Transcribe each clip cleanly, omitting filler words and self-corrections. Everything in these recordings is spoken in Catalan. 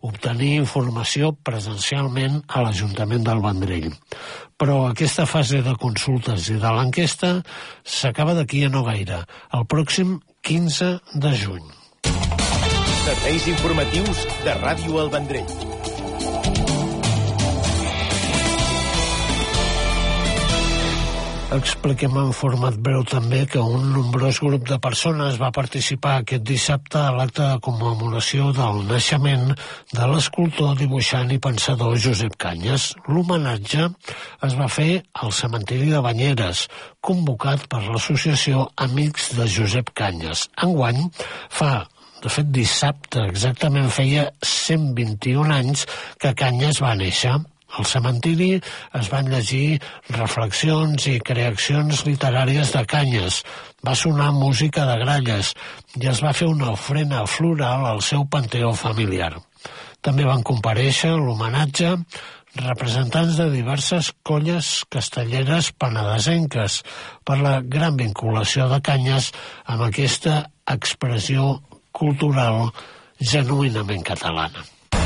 obtenir informació presencialment a l'Ajuntament del Vendrell. Però aquesta fase de consultes i de l'enquesta s'acaba d'aquí a no gaire, el pròxim 15 de juny. Serveis informatius de Ràdio El Vendrell. Expliquem en format breu també que un nombrós grup de persones va participar aquest dissabte a l'acte de commemoració del naixement de l'escultor, dibuixant i pensador Josep Cañas. L'homenatge es va fer al cementiri de Banyeres, convocat per l'associació Amics de Josep Cañas. Enguany, de fet dissabte exactament feia 121 anys que Cañas va néixer. Al cementiri es van llegir reflexions i creacions literàries de Cañas. Va sonar música de gralles i es va fer una ofrena floral al seu panteó familiar. També van comparèixer l'homenatge representants de diverses colles castelleres penedesenques per la gran vinculació de Cañas amb aquesta expressió cultural genuïnament catalana.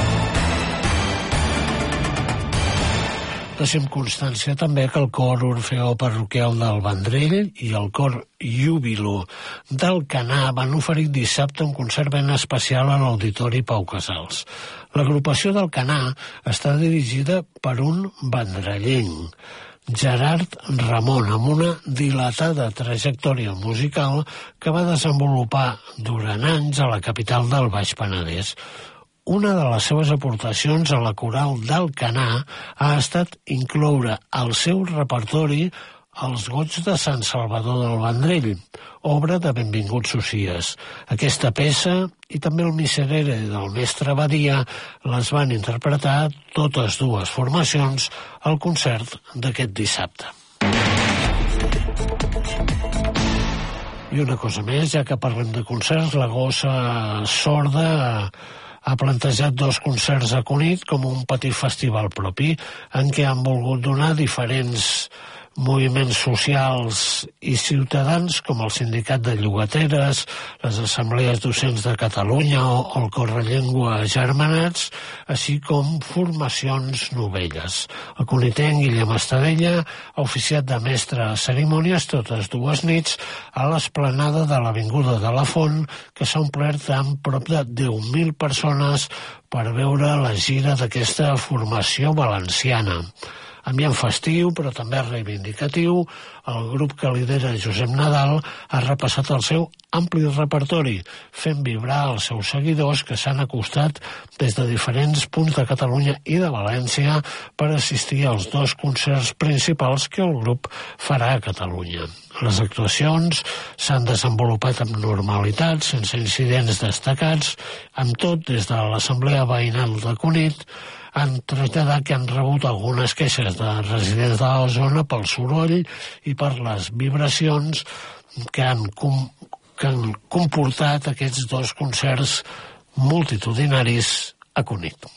Deixem constància també que el cor Orfeó Parroquial del Vendrell i el cor Júbilo d'Alcanar van oferir dissabte un concert ben especial a l'Auditori Pau Casals. L'agrupació d'Alcanar està dirigida per un vendrellenc, Gerard Ramon, amb una dilatada trajectòria musical que va desenvolupar durant anys a la capital del Baix Penedès. Una de les seves aportacions a la coral d'Alcanar ha estat incloure al seu repertori Els goigs de Sant Salvador del Vendrell, obra de Benvingut Socies. Aquesta peça i també el Miserere del mestre Badia les van interpretar totes dues formacions al concert d'aquest dissabte. I una cosa més, ja que parlem de concerts, la Gossa Sorda ha plantejat 2 concerts a Cunit com un petit festival propi en què han volgut donar diferents moviments socials i ciutadans com el Sindicat de Llogateres, les Assemblees Docents de Catalunya o el Correllengua Germanats, així com formacions novelles. El conitenc Guillem Estadella ha oficiat de mestre a cerimònies totes 2 nits a l'esplanada de l'Avinguda de la Font, que s'ha omplert amb prop de 10.000 persones per veure la gira d'aquesta formació valenciana. Ambient festiu, però també reivindicatiu, el grup que lidera Josep Nadal ha repassat el seu ampli repertori, fent vibrar els seus seguidors que s'han acostat des de diferents punts de Catalunya i de València per assistir als 2 concerts principals que el grup farà a Catalunya. Les actuacions s'han desenvolupat amb normalitat, sense incidents destacats, amb tot des de l'Assemblea Veïnal de Cunit, han traslladat que han rebut algunes queixes de residents de la zona pel soroll i per les vibracions que han comportat aquests 2 concerts multitudinaris a Cunit.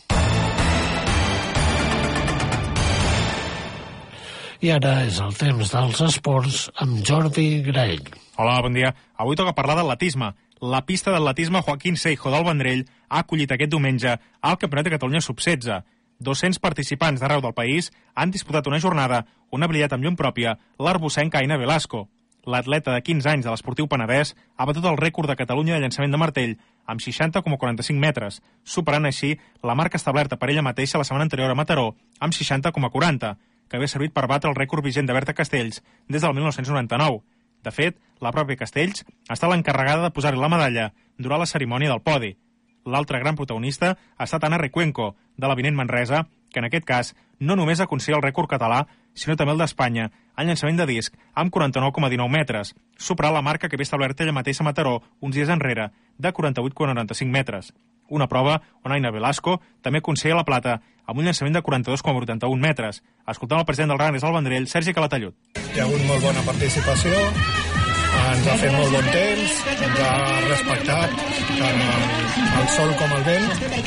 I ara és el temps dels esports amb Jordi Graell. Hola, bon dia. Avui toca parlar d'atletisme. La pista d'atletisme Joaquín Seijo del Vendrell ha acollit aquest diumenge al Campionat de Catalunya Sub-16. 200 participants d'arreu del país han disputat una jornada on ha brillat amb llum pròpia l'arbocenca Aina Velasco. L'atleta de 15 anys de l'Esportiu Penedès ha batut el rècord de Catalunya de llançament de martell amb 60,45 metres, superant així la marca establerta per ella mateixa la setmana anterior a Mataró amb 60,40, que havia servit per batre el rècord vigent de Berta Castells des del 1999. De fet, la pròpia Castells està l'encarregada de posar-hi la medalla durant la cerimònia del podi. L'altre gran protagonista ha estat Anna Recuenco, de l'Avinent Manresa, que en aquest cas no només aconseguia el rècord català, sinó també el d'Espanya, en llançament de disc, amb 49,19 metres, superant la marca que havia establert ella mateixa a Mataró uns dies enrere, de 48,95 metres. Una prova on Aina Velasco també aconseguia la plata amb un llançament de 42,81 metres. Escoltem el president del Ranés al Vendrell, Sergi Calatayud. Hi ha hagut molt bona participació, ens ha fet molt bon temps, ens ha respectat tant el sol com el vent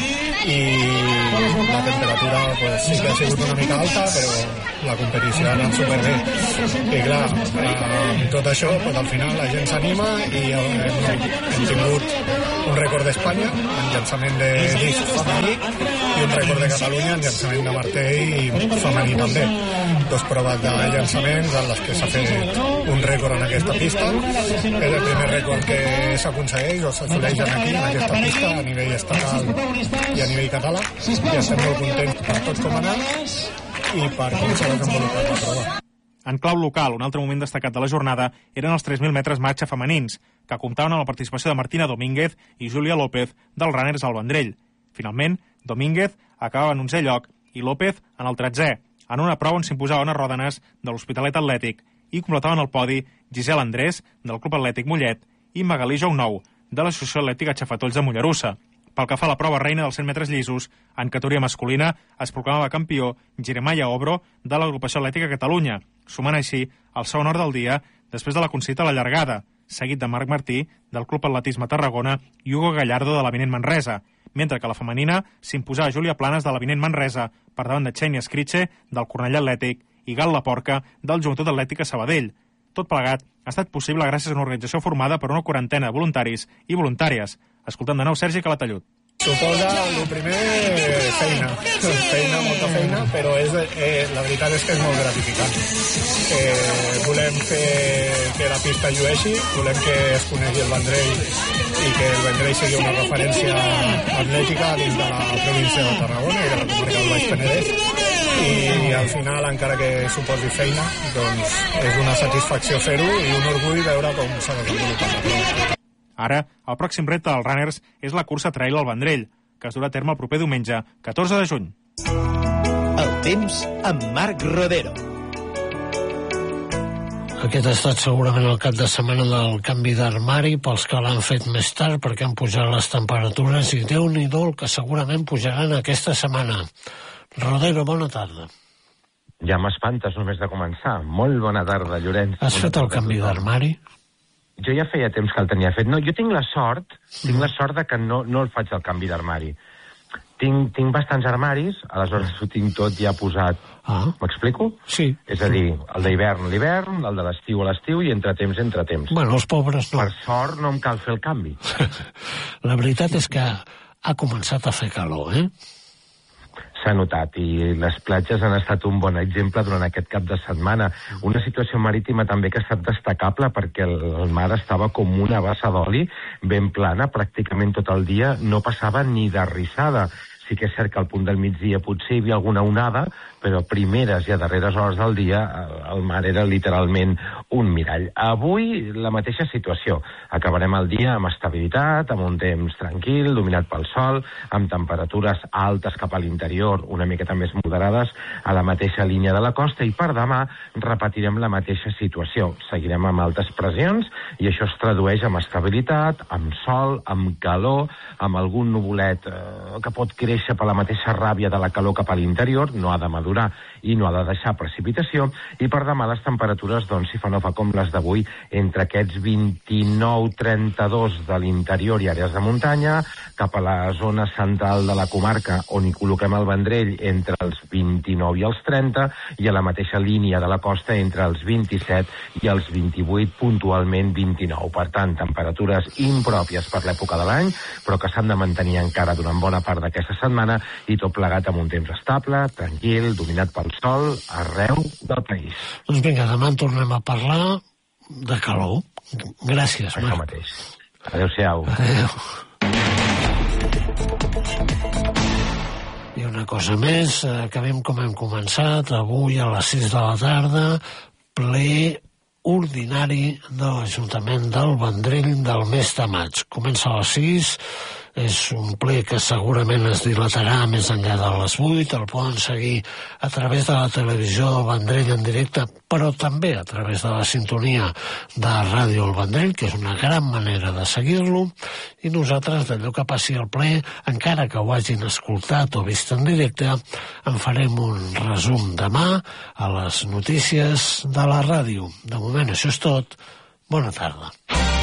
i la temperatura pues, sí que ha sigut una mica alta, però la competició ha anat superbé. I clar, amb tot això, pues, al final la gent s'anima i hem tingut un rècord d'Espanya en llançament de disc femení i un rècord de Catalunya en llançament de martell i femení també. 2 proves de llançaments en les que s'ha fet un rècord en aquesta pista. És el primer rècord que s'aconsegueix o s'assoleix aquí, en aquesta pista, a nivell estatal i a nivell català. I estem molt contents per tot com ha anat i per com s'ha desenvolupat la prova. En clau local, un altre moment destacat de la jornada eren els 3.000 metres marxa femenins, que comptaven amb la participació de Martina Domínguez i Júlia López dels Runners al Vendrell. Finalment, Domínguez acabava en 11è lloc i López en el 13è, en una prova on s'imposaven a Ròdenes de l'Hospitalet Atlètic i completaven el podi Gisela Andrés, del Club Atlètic Mollet, i Magalí Jounou, de l'Associació Atlètica Xafatolls de Mollerussa. Pel que fa a la prova reina dels 100 metres llisos, en categoria masculina es proclamava campió Jeremiah Obro de l'Agrupació Atlètica Catalunya, sumant així el segon or del dia després de la concita a la llargada, seguit de Marc Martí, del Club Atletisme Tarragona, i Hugo Gallardo, de l'Avinent Manresa, mentre que la femenina s'imposà a Júlia Planes, de l'Avinent Manresa, per davant de Xènia Escritxe, del Cornellà Atlètic, i Gal Laporca, del Joventut Atlètica Sabadell. Tot plegat ha estat possible gràcies a una organització formada per una 40ena de voluntaris i voluntàries. Escoltem de nou Sergi Calatayud. Suposa, el primer, feina, molta feina, però la veritat és que és molt gratificant. Volem que la pista llueixi, volem que es conegui el Vendrell i que el Vendrell sigui una referència atlètica dins de la província de Tarragona i de la comarca del Baix Penedès. I al final, encara que suposi feina, doncs és una satisfacció fer-ho i un orgull veure com s'ha desenvolupat la prova. Ara, el pròxim repte dels runners és la cursa trail al Vendrell, que es durà a terme el proper diumenge, 14 de juny. El temps amb Marc Rodero. Aquest ha estat segurament el cap de setmana del canvi d'armari pels que l'han fet més tard perquè han pujat les temperatures i Déu-n'hi-do el que segurament pujaran aquesta setmana. Rodero, bona tarda. Ja m'espantes només de començar. Molt bona tarda, Llorenç. Has fet el canvi d'armari? Jo ja feia temps que el tenia fet. No, jo tinc la sort de que no el faig el canvi d'armari. Tinc bastants armaris, aleshores ho tinc tot ja posat. M'explico? Sí. És a dir, el d'hivern, l'hivern, el de l'estiu a l'estiu i entre temps. Bueno, els pobres no. Per sort no em cal fer el canvi. La veritat és que ha començat a fer calor, S'ha notat, i les platges han estat un bon exemple durant aquest cap de setmana. Una situació marítima també que ha estat destacable perquè el mar estava com una bassa d'oli, ben plana, pràcticament tot el dia, no passava ni de rissada. Sí que és cert que al punt del migdia potser hi havia alguna onada, però a primeres i a darreres hores del dia el mar era literalment un mirall. Avui la mateixa situació. Acabarem el dia amb estabilitat, amb un temps tranquil, dominat pel sol, amb temperatures altes cap a l'interior, una miqueta més moderades a la mateixa línia de la costa, i per demà repetirem la mateixa situació. Seguirem amb altes pressions i això es tradueix amb estabilitat, amb sol, amb calor, amb algun nuvolet que pot créixer per la mateixa ràbia de la calor cap a l'interior, no ha de madurar i no ha de deixar precipitació, i per demà les temperatures, doncs, si fa no fa com les d'avui, entre aquests 29-32 de l'interior i àrees de muntanya, cap a la zona central de la comarca, on hi col·loquem el Vendrell, entre els 29 i els 30, i a la mateixa línia de la costa, entre els 27 i els 28, puntualment 29. Per tant, temperatures impròpies per l'època de l'any, però que s'han de mantenir encara durant bona part d'aquesta setmana, i tot plegat amb un temps estable, tranquil, dominat pel sol, arreu del país. Doncs vinga, demà en tornem a parlar de calor. Gràcies, Marc. Això mateix. Adéu-siau. Adéu. I una cosa més, acabem com hem començat, avui a les 6 de la tarda, ple ordinari de l'Ajuntament del Vendrell del mes de maig. Comença a les 6, és un ple que segurament es dilatarà més enllà de les 8, el poden seguir a través de la televisió del Vendrell en directe, però també a través de la sintonia de Ràdio El Vendrell, que és una gran manera de seguir-lo, i nosaltres, d'allò que passi al ple, encara que ho hagin escoltat o vist en directe, en farem un resum demà a les notícies de la ràdio. De moment, això és tot. Bona tarda.